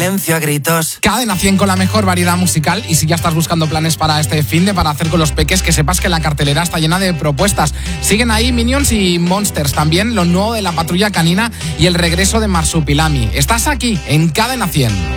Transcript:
silencio a gritos. Cadena 100 con la mejor variedad musical. Y si ya estás buscando planes para este finde, para hacer con los peques, que sepas que la cartelera está llena de propuestas. Siguen ahí Minions y Monsters, también lo nuevo de la Patrulla Canina y el regreso de Marsupilami. Estás aquí en Cadena 100.